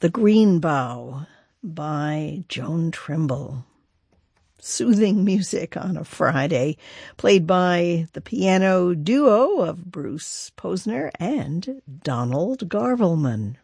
The Green Bough by Joan Trimble. Soothing music on a Friday, played by the piano duo of Bruce Posner and Donald Garvelman.